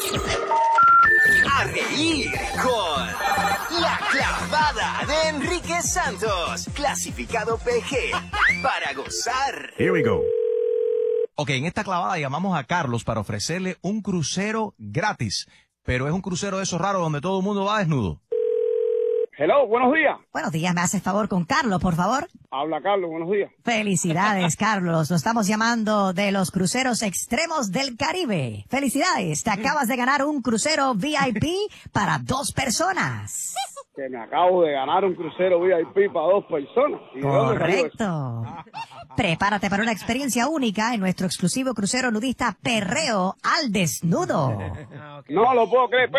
A reír con La Clavada de Enrique Santos, clasificado PG, para gozar. Here we go. Ok, en esta clavada llamamos a Carlos para ofrecerle un crucero gratis, pero es un crucero de esos raros donde todo el mundo va desnudo. Hello, buenos días. Buenos días, ¿me haces favor con Carlos, por favor? Habla Carlos, buenos días. Felicidades, Carlos. Lo estamos llamando de los cruceros extremos del Caribe. Felicidades, te acabas de ganar un crucero VIP para 2 personas. Que me acabo de ganar un crucero VIP para 2 personas. ¿Y de dónde salió eso? Correcto. Prepárate para una experiencia única en nuestro exclusivo crucero nudista Perreo al Desnudo. No lo puedo creer.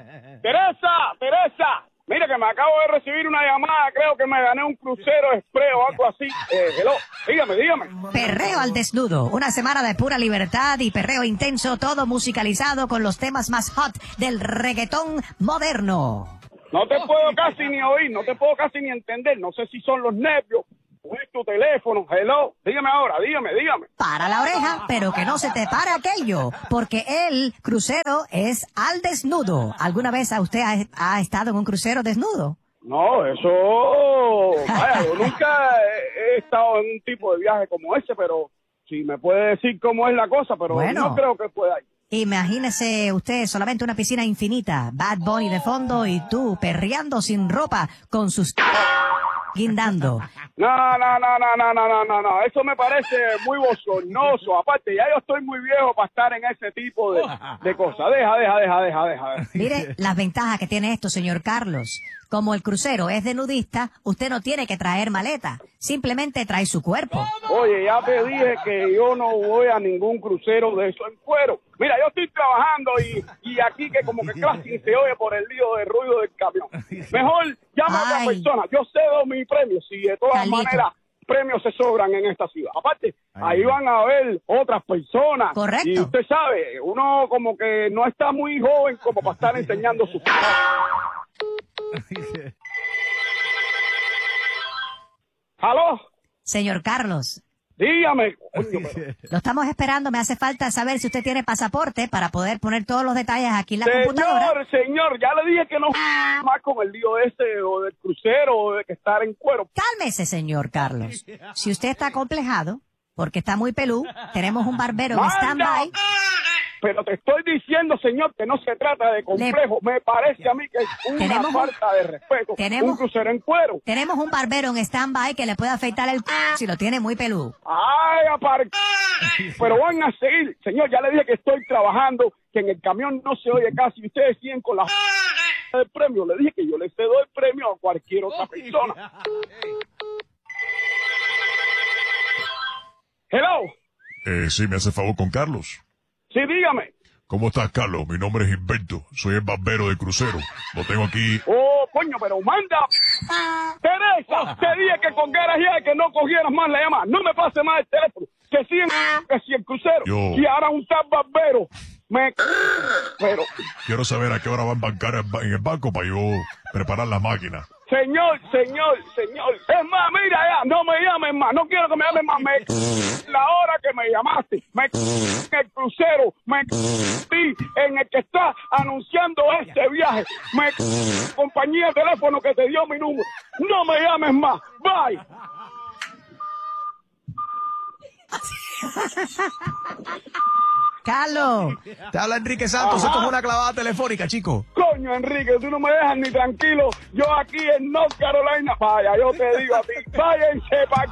Teresa. Mira que me acabo de recibir una llamada, creo que me gané un crucero express o algo así. Hello, dígame. Perreo al Desnudo, una semana de pura libertad y perreo intenso, todo musicalizado con los temas más hot del reggaetón moderno. No te puedo casi ni oír, no te puedo casi ni entender. No sé si son los nervios o es tu teléfono. Hello, dígame ahora, dígame. Para la oreja, pero que no se te pare aquello, porque el crucero es al desnudo. ¿Alguna vez usted ha estado en un crucero desnudo? No, eso... Vaya, yo nunca he estado en un tipo de viaje como ese, pero si me puede decir cómo es la cosa, pero bueno, no creo que pueda ir. Imagínese usted solamente una piscina infinita, Bad Bunny de fondo y tú perreando sin ropa con sus guindando. No, eso me parece muy bochornoso. Aparte, ya yo estoy muy viejo para estar en ese tipo de cosas. Deja. Mire las ventajas que tiene esto, señor Carlos. Como el crucero es de nudista, usted no tiene que traer maleta. Simplemente trae su cuerpo. Oye, ya te dije que yo no voy a ningún crucero de eso en cuero. Mira, yo estoy trabajando y aquí que como que casi se oye por el lío de ruido del camión. Mejor llama a otra persona. Yo cedo mi premio. Si de todas maneras premios se sobran en esta ciudad. Aparte, ahí van a ver otras personas. Correcto. Y usted sabe, uno como que no está muy joven como para estar enseñando su... ¿Aló? Señor Carlos. Dígame. Lo estamos esperando. Me hace falta saber si usted tiene pasaporte para poder poner todos los detalles aquí en la computadora. Señor, ya le dije que no más con el lío ese o del crucero o de que estar en cuero. Cálmese, señor Carlos. Si usted está complejado, porque está muy pelú, tenemos un barbero en stand-by. Pero te estoy diciendo, señor, que no se trata de complejo. Me parece a mí que es una falta de respeto. Un crucero en cuero. Tenemos un barbero en stand-by que le puede afeitar el si lo tiene muy peludo. Ay, pero van a seguir. Señor, ya le dije que estoy trabajando, que en el camión no se oye casi. Ustedes siguen con la del premio. Le dije que yo le cedo el premio a cualquier otra persona. Hello. Sí, me hace favor con Carlos. Sí, dígame. ¿Cómo estás, Carlos? Mi nombre es Gilberto. Soy el barbero de crucero. Lo tengo aquí. Oh, coño, pero manda. Teresa, te dije que colgaras ya, que no cogieras más la llamada. No me pase más el teléfono. Que si el crucero. Y ahora un tal barbero. Pero... Quiero saber a qué hora va a embarcar en el banco para yo preparar la máquina. Señor. Es más, mira ya, no me llames más. No quiero que me llames más. La hora que me llamaste. En el crucero. En el que está anunciando este viaje. Compañía de teléfono que te dio mi número. No me llames más. Bye. Carlos. Te habla Enrique Santos. Esto es una clavada telefónica, chico. Coño, Enrique, tú no me dejas ni tranquilo. Yo aquí en North Carolina. Vaya, yo te digo a ti. Váyanse pa'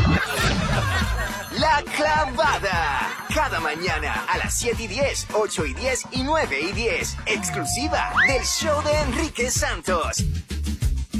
La Clavada. Cada mañana a las 7:10, 8:10 y 9:10. Exclusiva del show de Enrique Santos.